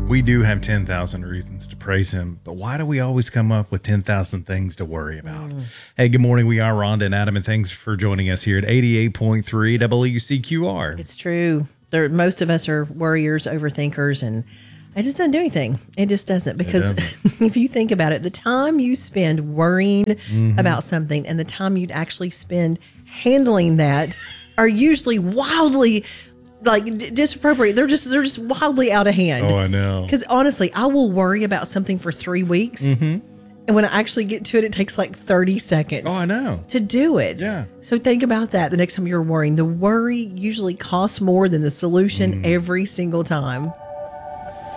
We do have 10,000 reasons to praise him, but why do we always come up with 10,000 things to worry about? Hey, good morning. We are Rhonda and Adam, and thanks for joining us here at 88.3 WCQR. It's true. Most of us are worriers, overthinkers, and it just doesn't do anything. It just doesn't. Because if you think about it, the time you spend worrying about something and the time you'd actually spend handling that are usually wildly disappropriate. They're just wildly out of hand. Oh, I know. Because honestly, I will worry about something for 3 weeks. And when I actually get to it, it takes like 30 seconds. Oh, I know. To do it. Yeah. So think about that the next time you're worrying. The worry usually costs more than the solution every single time.